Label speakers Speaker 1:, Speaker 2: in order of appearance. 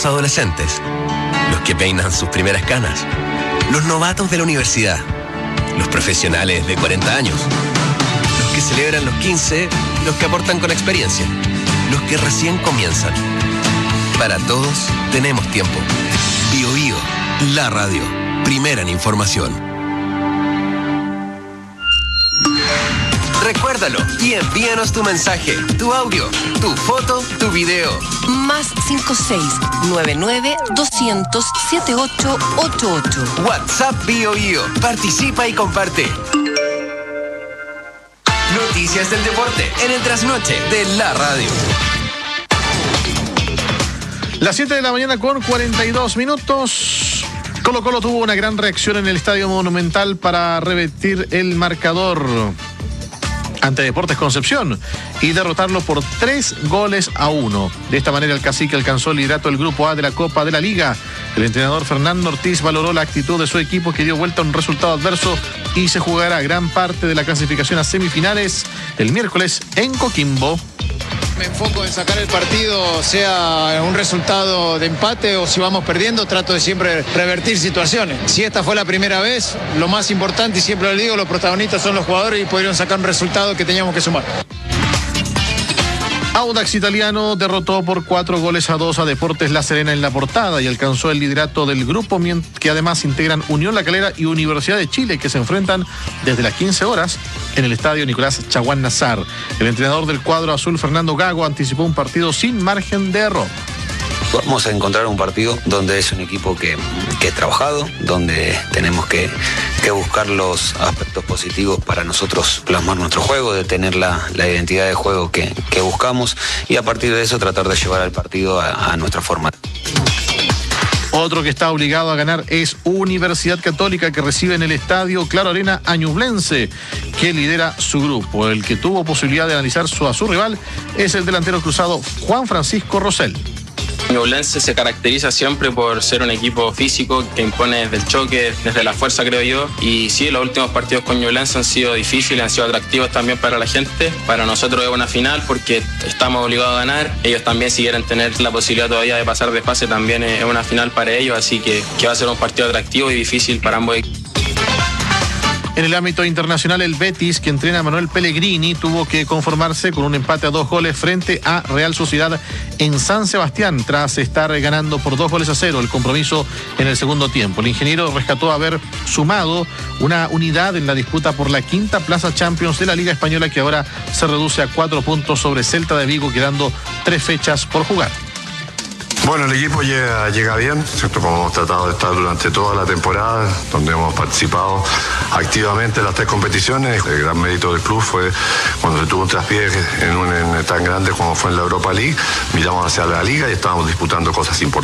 Speaker 1: los adolescentes, los que peinan sus primeras canas, los novatos de la universidad, los profesionales de 40 años, los que celebran los 15, los que aportan con experiencia, los que recién comienzan. Para todos tenemos tiempo. Bío Bío, la radio, primera en información. Recuérdalo y envíanos tu mensaje, tu audio, tu foto, tu video.
Speaker 2: Más 56-99-200-7888.
Speaker 1: WhatsApp Bío Bío. Participa y comparte. Noticias del deporte en el trasnoche de la radio.
Speaker 3: Las 7 de la mañana con 42 minutos. Colo-Colo tuvo una gran reacción en el Estadio Monumental para revertir el marcador ante Deportes Concepción y derrotarlo por 3-1. De esta manera el Cacique alcanzó el liderato del Grupo A de la Copa de la Liga. El entrenador Fernando Ortiz valoró la actitud de su equipo, que dio vuelta a un resultado adverso y se jugará gran parte de la clasificación a semifinales el miércoles en Coquimbo.
Speaker 4: Me enfoco en sacar el partido, sea un resultado de empate o si vamos perdiendo, trato de siempre revertir situaciones. Si esta fue la primera vez, lo más importante, y siempre lo digo, los protagonistas son los jugadores y pudieron sacar un resultado que teníamos que sumar.
Speaker 3: Audax Italiano derrotó por 4-2 a Deportes La Serena en La Portada y alcanzó el liderato del grupo, que además integran Unión La Calera y Universidad de Chile, que se enfrentan desde las 15 horas en el estadio Nicolás Chaguán Nazar. El entrenador del cuadro azul, Fernando Gago, anticipó un partido sin margen de error.
Speaker 5: Vamos a encontrar un partido donde es un equipo que es trabajado, donde tenemos que buscar los aspectos positivos para nosotros plasmar nuestro juego, de tener la identidad de juego que buscamos y a partir de eso tratar de llevar al partido a nuestra forma.
Speaker 3: Otro que está obligado a ganar es Universidad Católica, que recibe en el estadio Claro Arena a Ñublense, que lidera su grupo. El que tuvo posibilidad de analizar a su rival es el delantero cruzado Juan Francisco Rosell.
Speaker 6: Ñublense se caracteriza siempre por ser un equipo físico que impone desde el choque, desde la fuerza, creo yo. Y sí, los últimos partidos con Ñublense han sido difíciles, han sido atractivos también para la gente. Para nosotros es una final porque estamos obligados a ganar. Ellos también, si quieren tener la posibilidad todavía de pasar de fase, también es una final para ellos. Así que va a ser un partido atractivo y difícil para ambos equipos.
Speaker 3: En el ámbito internacional, el Betis, que entrena a Manuel Pellegrini, tuvo que conformarse con un empate a 2 goles frente a Real Sociedad en San Sebastián, tras estar ganando por 2-0 el compromiso en el segundo tiempo. El ingeniero rescató haber sumado una unidad en la disputa por la quinta plaza Champions de la Liga Española, que ahora se reduce a 4 puntos sobre Celta de Vigo, quedando 3 fechas por jugar.
Speaker 7: Bueno, el equipo llega bien, ¿cierto? Como hemos tratado de estar durante toda la temporada, donde hemos participado activamente en las 3 competiciones. El gran mérito del club fue cuando se tuvo un traspié en tan grande como fue en la Europa League. Miramos hacia la Liga y estábamos disputando cosas importantes.